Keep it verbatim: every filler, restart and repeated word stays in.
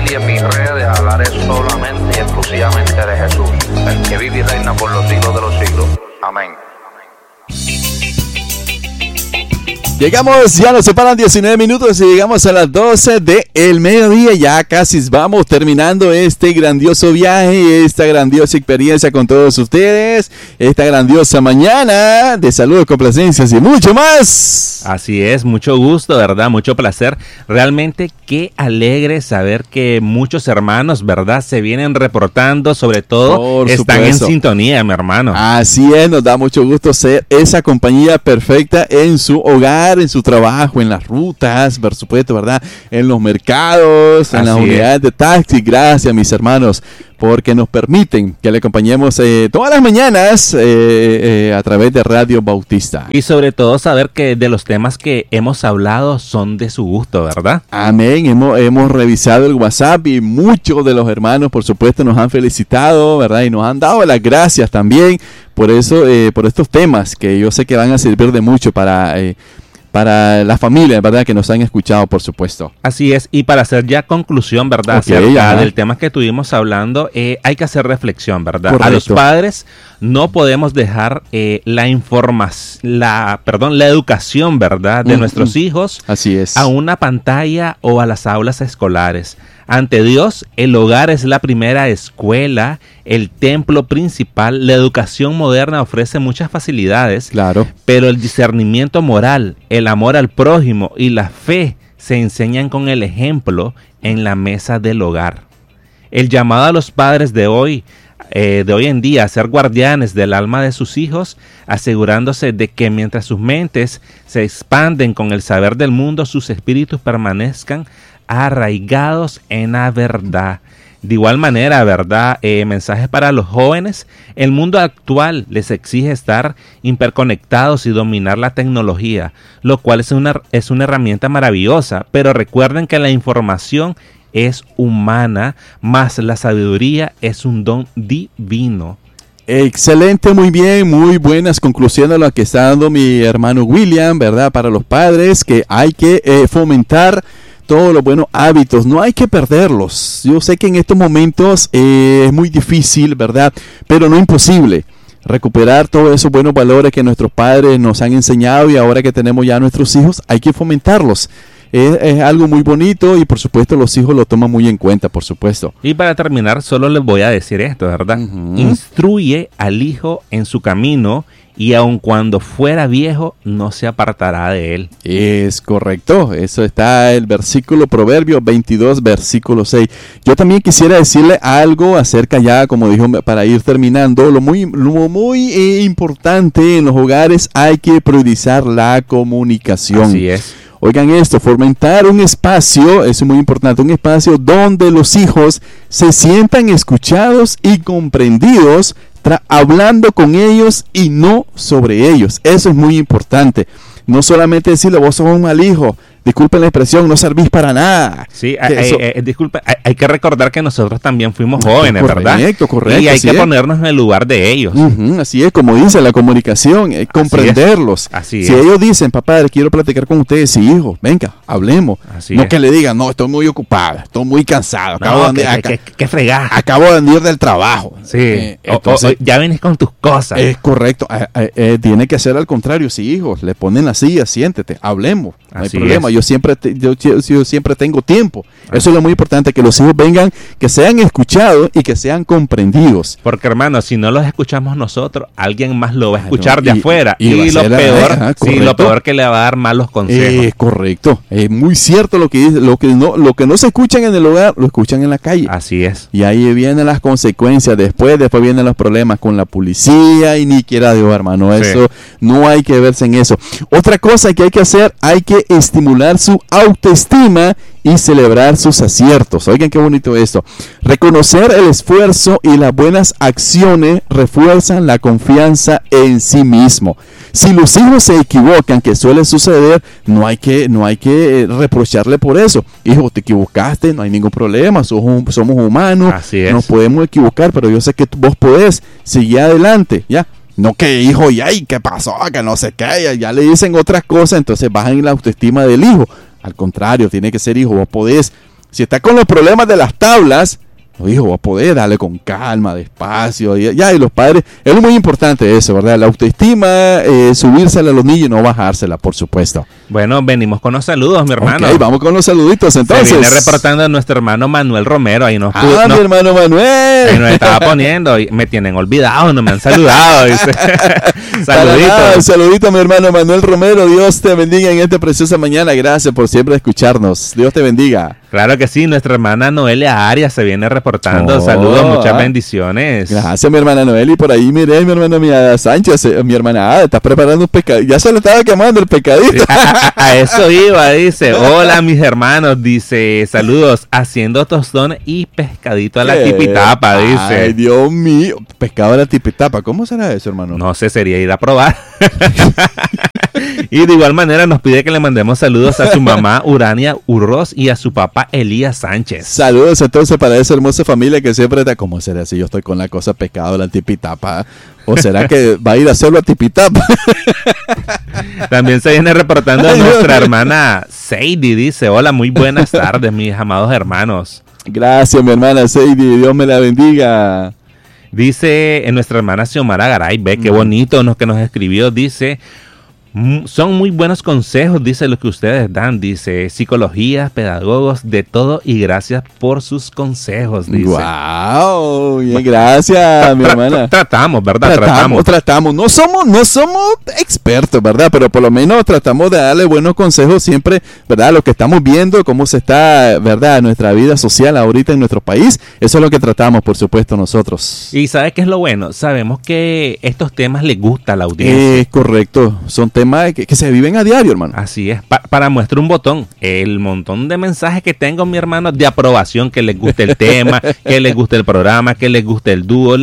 y en mis redes hablaré solamente y exclusivamente de Jesús, el que vive y reina por los siglos de los siglos. Amén. Llegamos, ya nos separan diecinueve minutos y llegamos a las doce del mediodía. Ya casi vamos terminando este grandioso viaje, esta grandiosa experiencia con todos ustedes, esta grandiosa mañana de saludos, complacencias y mucho más. Así es, mucho gusto, ¿verdad? Mucho placer. Realmente qué alegre saber que muchos hermanos, ¿verdad? Se vienen reportando, sobre todo Por están supuesto. en sintonía, mi hermano. Así es, nos da mucho gusto ser esa compañía perfecta en su hogar, en su trabajo, en las rutas, por supuesto, ¿verdad? En los mercados, en Así las es. unidades de taxi. Gracias, mis hermanos, porque nos permiten que le acompañemos eh, todas las mañanas eh, eh, a través de Radio Bautista. Y sobre todo saber que de los temas que hemos hablado son de su gusto, ¿verdad? Amén, hemos, hemos revisado el WhatsApp y muchos de los hermanos, por supuesto, nos han felicitado, ¿verdad? Y nos han dado las gracias también por eso, eh, por estos temas que yo sé que van a servir de mucho para... Eh, para las familias, ¿verdad? Que nos han escuchado, por supuesto. Así es, y para hacer ya conclusión, ¿verdad? Okay, Acerca ajá. del tema que estuvimos hablando, eh, hay que hacer reflexión, ¿verdad? Correcto. A los padres no podemos dejar eh, la información, la, perdón, la educación, ¿verdad? De Mm, nuestros mm. hijos Así es. a una pantalla o a las aulas escolares. Ante Dios, el hogar es la primera escuela, el templo principal. La educación moderna ofrece muchas facilidades, Claro. pero el discernimiento moral, el amor al prójimo y la fe se enseñan con el ejemplo en la mesa del hogar. El llamado a los padres de hoy, eh, de hoy en día, a ser guardianes del alma de sus hijos, asegurándose de que mientras sus mentes se expanden con el saber del mundo, sus espíritus permanezcan arraigados en la verdad. De igual manera, ¿verdad? Eh, mensajes para los jóvenes. El mundo actual les exige estar hiperconectados y dominar la tecnología, lo cual es una, es una herramienta maravillosa, pero recuerden que la información es humana, más la sabiduría es un don divino. Excelente, muy bien, muy buenas conclusiones a lo que está dando mi hermano William, ¿verdad? Para los padres, que hay que eh, fomentar todos los buenos hábitos, no hay que perderlos. Yo sé que en estos momentos eh, es muy difícil, ¿verdad? Pero no imposible recuperar todos esos buenos valores que nuestros padres nos han enseñado, y ahora que tenemos ya nuestros hijos, hay que fomentarlos. Es, es algo muy bonito y por supuesto los hijos lo toman muy en cuenta, por supuesto. Y para terminar, solo les voy a decir esto, ¿verdad? Uh-huh. Instruye al hijo en su camino, y aun cuando fuera viejo, no se apartará de él. Es correcto, eso está el versículo Proverbios veintidós, versículo seis. Yo también quisiera decirle algo acerca, ya como dijo, para ir terminando, lo muy, lo muy eh, importante en los hogares, hay que priorizar la comunicación. Así es. Oigan esto, fomentar un espacio, eso es muy importante, un espacio donde los hijos se sientan escuchados y comprendidos, tra- hablando con ellos y no sobre ellos. Eso es muy importante. No solamente decirle, vos sos un mal hijo, disculpen la expresión, no servís para nada. Sí, Que hay, eso- hay- disculpa, hay, hay que recordar que nosotros también fuimos jóvenes, Correcto, ¿verdad? correcto, Y hay así que es. ponernos en el lugar de ellos. Ujú, así es, como dice la comunicación, eh, comprenderlos. Así si es. ellos dicen, papá, quiero platicar con ustedes, sí, hijo, venga, hablemos. Así no es. que le digan, no, estoy muy ocupado, estoy muy cansado, acabo, No, de, que, aca- que, que, que fregás. acabo de venir del trabajo. Sí, Eh, O- o- entonces, o- ya vienes con tus cosas. es correcto, eh, eh, eh, tiene que ser al contrario, sí, hijos, le ponen la silla, siéntete, hablemos, no hay Así problema, es. yo siempre, te- yo, yo- yo siempre tengo tiempo. Eso es lo muy importante, que los hijos vengan, que sean escuchados y que sean comprendidos. Porque, hermano, si no los escuchamos nosotros, alguien más lo va a Claro, escuchar de y- afuera. y va Y, a lo ser- peor, ajá, sí, lo correcto. peor que le va a dar malos consejos. Es correcto, es muy cierto lo que dice, lo que no, lo que no se escuchan en el hogar, lo escuchan en la calle. Así es. Y ahí vienen las consecuencias después, después vienen los problemas con la policía y ni quiera Dios, hermano, Sí. eso no hay que verse en eso. Otra cosa que hay que hacer, hay que estimular su autoestima y celebrar sus aciertos. Oigan qué bonito esto. Reconocer el esfuerzo y las buenas acciones refuerzan la confianza en sí mismo. Si los hijos se equivocan, que suele suceder, no hay que, no hay que eh, reprocharle por eso. Hijo, te equivocaste, no hay ningún problema, sos un- somos humanos, Así es. nos podemos equivocar, pero yo sé que tú- vos podés seguir adelante, ¿ya? No que hijo, ya, ¿y qué pasó? Que no sé qué, ya, ya le dicen otras cosas, entonces bajan la autoestima del hijo. Al contrario, tiene que ser hijo, vos podés, Si está con los problemas de las tablas, no, hijo, va a poder darle con calma, despacio. Y, ya, y los padres, es muy importante eso, ¿verdad? La autoestima, eh, subírsela a los niños y no bajársela, por supuesto. Bueno, venimos con los saludos, mi hermano. Ok, vamos con los saluditos entonces. Se viene reportando a nuestro hermano Manuel Romero. Ahí nos, ah, nos, mi hermano Manuel. Ahí nos estaba poniendo. Y me tienen olvidado, no me han saludado. Dice. Saluditos. Saludito, mi hermano Manuel Romero. Dios te bendiga en esta preciosa mañana. Gracias por siempre escucharnos. Dios te bendiga. Claro que sí, nuestra hermana Noelia Arias se viene reportando. Oh, Saludos, muchas ah. bendiciones. Gracias, mi hermana Noelia. Y por ahí miré, mi hermana Mía Sánchez, eh, mi hermana Ada, estás preparando un pescado. Ya se le estaba quemando el pescadito. A, a, a eso iba, dice. Hola, mis hermanos, dice. Saludos, haciendo tostones y pescadito a la tipitapa, dice. Ay, Dios mío. Pescado a la tipitapa. ¿Cómo será eso, hermano? No sé, sería ir a probar. Y de igual manera nos pide que le mandemos saludos a su mamá Urania Urroz y a su papá Elías Sánchez. Saludos entonces para esa hermosa familia que siempre está. ¿Cómo será si yo estoy con la cosa pescado a la tipitapa? ¿O será que va a ir a hacerlo a tipitapa? También se viene reportando nuestra hermana Sadie. Dice, hola, muy buenas tardes, mis amados hermanos. Gracias, mi hermana Sadie. Dios me la bendiga. Dice en nuestra hermana Xiomara Garay, ve qué bonito lo que nos escribió. Dice, son muy buenos consejos, dice, lo que ustedes dan. Dice, psicología, pedagogos, de todo, y gracias por sus consejos, dice. Wow, bien, gracias, mi hermana. Tratamos, ¿verdad? Tratamos, tratamos. tratamos. No somos, no somos expertos, ¿verdad? Pero por lo menos tratamos de darle buenos consejos siempre, ¿verdad? Lo que estamos viendo, cómo se está, ¿verdad? Nuestra vida social ahorita en nuestro país. Eso es lo que tratamos, por supuesto, nosotros. ¿Y sabes qué es lo bueno? Sabemos que estos temas les gusta a la audiencia. Es eh, correcto. Son temas que, que se viven a diario, hermano. Así es. Pa para muestra un botón, el montón de mensajes que tengo, mi hermano, de aprobación, que les guste el tema, que les guste el programa, que les guste el dúo.